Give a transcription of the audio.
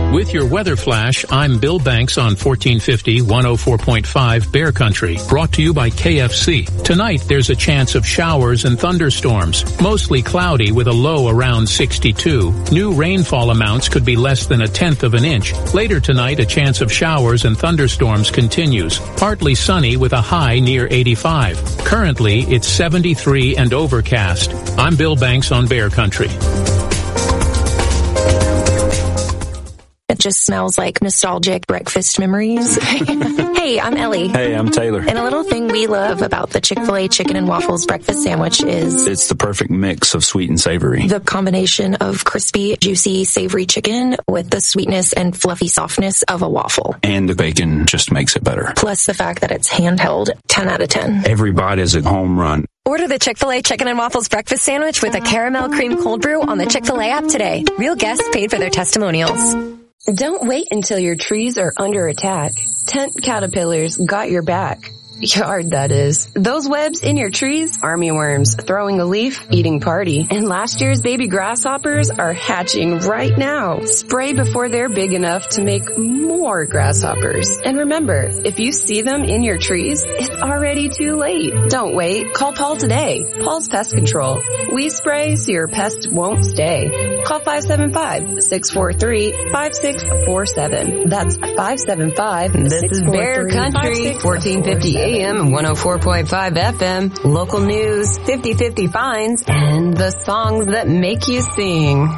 With your weather flash, I'm Bill Banks on 1450 104.5 Bear Country, brought to you by KFC. Tonight, there's a chance of showers and thunderstorms, mostly cloudy with a low around 62. New rainfall amounts could be less than 1/10 of an inch. Later tonight, a chance of showers and thunderstorms continues, partly sunny with a high near 85. Currently, it's 73 and overcast. I'm Bill Banks on Bear Country. It just smells like nostalgic breakfast memories. Hey, I'm Ellie. Hey, I'm Taylor. And a little thing we love about the Chick-fil-A Chicken and Waffles breakfast sandwich is it's the perfect mix of sweet and savory. The combination of crispy, juicy, savory chicken with the sweetness and fluffy softness of a waffle. And the bacon just makes it better. Plus the fact that it's handheld, 10 out of 10. Every bite is a home run. Order the Chick-fil-A Chicken and Waffles breakfast sandwich with a caramel cream cold brew on the Chick-fil-A app today. Real guests paid for their testimonials. Don't wait until your trees are under attack. Tent caterpillars got your back. Yard, that is. Those webs in your trees, army worms throwing a leaf, eating party. And last year's baby grasshoppers are hatching right now. Spray before they're big enough to make more grasshoppers. And remember, if you see them in your trees, it's already too late. Don't wait. Call Paul today. Paul's Pest Control. We spray so your pest won't stay. Call 575-643-5647. That's 575-643-5647. This is Bear Country, 1450 AM and 104.5 FM, local news, 50/50 finds, and the songs that make you sing.